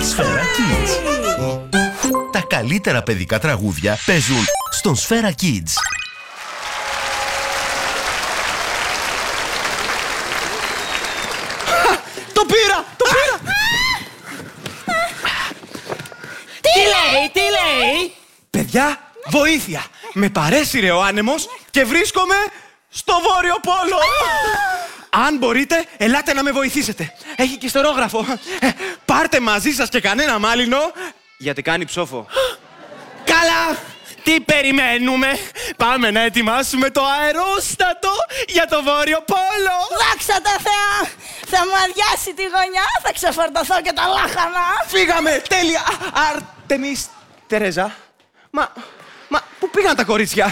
Σφαίρα Kids. Τα καλύτερα παιδικά τραγούδια παίζουν στον Σφαίρα Kids. Το πήρα! Τι λέει! Παιδιά, βοήθεια! Με παρέσυρε ο άνεμος και βρίσκομαι στο Βόρειο Πόλο! Αν μπορείτε, ελάτε να με βοηθήσετε. Έχει και ιστερόγραφο. Πάρτε μαζί σας και κανένα μάλινο, γιατί κάνει ψόφο. Καλά! Τι περιμένουμε! Πάμε να ετοιμάσουμε το αερόστατο για το Βόρειο Πόλο! Δόξα τω Θεώ! Θα μου αδειάσει τη γωνιά, θα ξεφορτωθώ και τα λάχανα! Φύγαμε! Τέλεια! Άρτεμις, Τερέζα. Μα, πού πήγαν τα κορίτσια?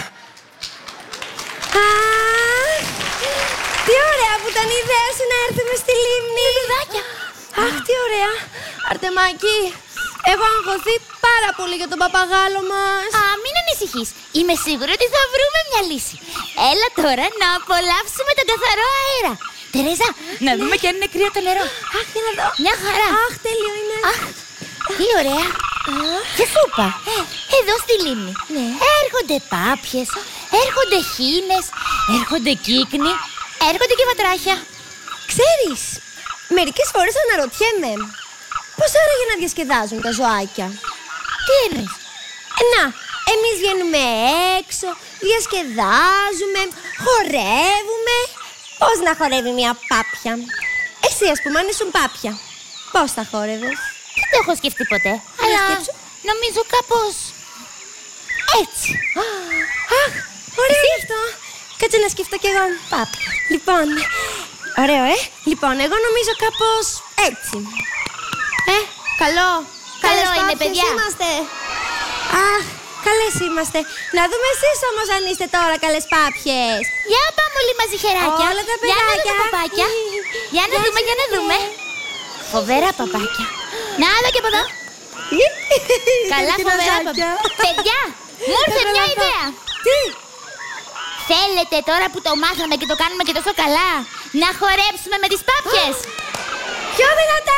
Τι ωραία που ήταν η ιδέα σου να έρθουμε στη λίμνη! Παιδάκια! Αχ, τι ωραία! Αρτεμάκι, έχω αγχωθεί πάρα πολύ για τον παπαγάλο μας. Α, μην ανησυχείς. Είμαι σίγουρη ότι θα βρούμε μια λύση. Έλα τώρα να απολαύσουμε τον καθαρό αέρα. Τερέζα, να δούμε και αν είναι κρύο το νερό. Αχ, για να δω. Μια χαρά. Αχ, τέλειο είναι. Αχ, τι ωραία. Και σούπα. Εδώ στη λίμνη. Ναι. Έρχονται πάπιες, έρχονται χήνες, έρχονται κύκνοι, έρχονται και βατράχια. Ξέρεις, μερικές φορές αναρωτιέμαι πώς άραγε να διασκεδάζουν τα ζωάκια. Τι εννοείς? Να, εμείς βγαίνουμε έξω, διασκεδάζουμε, χορεύουμε. Πώς να χορεύει μια πάπια? Εσύ, ας πούμε, αν ήσουν πάπια, πώς θα χόρευες? Δεν το έχω σκεφτεί ποτέ. Αλλά σκέψου. νομίζω κάπως έτσι. Αχ, ωραίο αυτό. Κάτσε να σκεφτώ κι εγώ. Πάπια. Λοιπόν, ωραίο, Λοιπόν, εγώ νομίζω κάπως έτσι. Καλό. Καλό Καλές είναι, πάπιες παιδιά. Είμαστε. Αχ, καλές είμαστε. Να δούμε εσείς όμως αν είστε τώρα καλές πάπιες. Για πάμε όλοι μαζί, χεράκια. Όλα τα Για να παιδάκια. δούμε παπάκια. Για να δούμε, για να δούμε. Φοβερά παπάκια. Να δω και από εδώ. Καλά, Τι φοβερά ναζάκια. παπάκια. Παιδιά, μου ήρθε μια ιδέα. Τι? Θέλετε τώρα που το μάθαμε και το κάνουμε και τόσο καλά να χορέψουμε με τις πάπιες? Πιο δυνατά!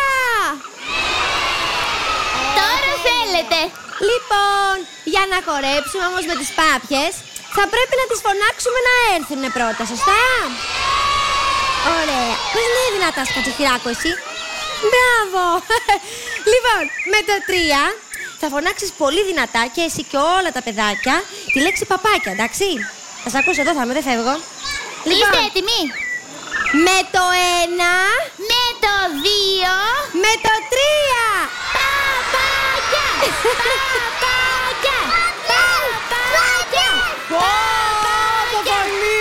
Τώρα θέλετε. Λοιπόν, για να χορέψουμε όμως με τις πάπιες, θα πρέπει να τις φωνάξουμε να έρθουν πρώτα, σωστά? Ωραία. Πες ναι δυνατά, σκατσοχυράκο, εσύ. Μπράβο! Λοιπόν, με το 3 θα φωνάξεις πολύ δυνατά και εσύ και όλα τα παιδάκια τη λέξη παπάκια, εντάξει? Θα σ' ακούσω εδώ, θα είμαι, δεν φεύγω. Είστε έτοιμοι? Με το 1, Με το 2. με το 3. Παπάκια! Παπάκια! Παπάκια! Πω, πολύ!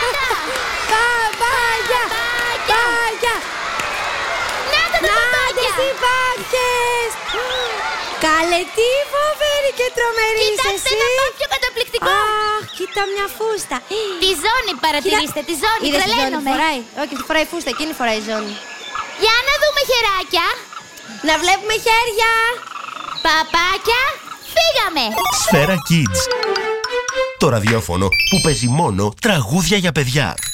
Παπάκια! Παπάκια! Να τα Να παπάκια! τις οι πάπιες! Καλέ, τι φοβερή και τρομερή είσαι Κοιτάξτε εσύ! ένα πάπιο καταπληκτικό! Αχ, κοίτα μια φούστα! Τη ζώνη παρατηρήστε, τη ζώνη, Είδες τη ζώνη που τρελαίνομαι. φοράει? Όχι, τη φοράει φούστα, εκείνη φοράει ζώνη. Για να δούμε χεράκια. Να βλέπουμε χέρια! Παπάκια, φύγαμε. Σφαίρα Kids. Το ραδιόφωνο που παίζει μόνο τραγούδια για παιδιά.